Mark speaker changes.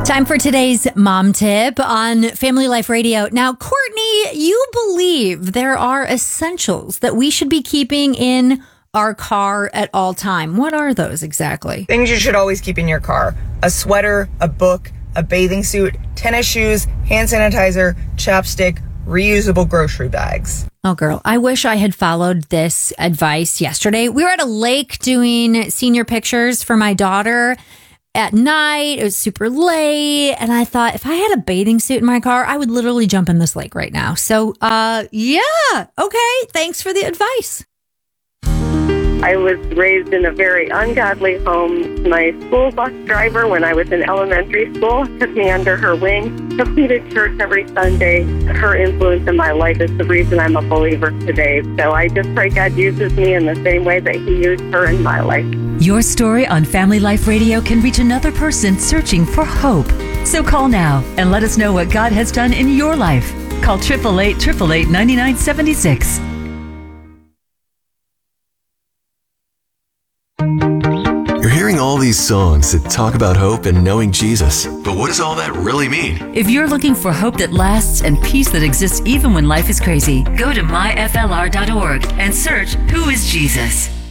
Speaker 1: Time for today's mom tip on Family Life Radio. Now, Courtney, you believe there are essentials that we should be keeping in our car at all time. What are those exactly?
Speaker 2: Things you should always keep in your car: a sweater, a book, a bathing suit, tennis shoes, hand sanitizer, chapstick, reusable grocery bags.
Speaker 1: Oh, girl, I wish I had followed this advice yesterday. We were at a lake doing senior pictures for my daughter at night. It was super late. And I thought, if I had a bathing suit in my car, I would literally jump in this lake right now. So, yeah. Okay. Thanks for the advice.
Speaker 3: I was raised in a very ungodly home. My school bus driver, when I was in elementary school, took me under her wing, took me to church every Sunday. Her influence in my life is the reason I'm a believer today. So I just pray God uses me in the same way that He used her in my life.
Speaker 4: Your story on Family Life Radio can reach another person searching for hope. So call now and let us know what God has done in your life. Call 888-888-9976.
Speaker 5: You're hearing all these songs that talk about hope and knowing Jesus. But what does all that really mean?
Speaker 4: If you're looking for hope that lasts and peace that exists even when life is crazy, go to myflr.org and search Who is Jesus?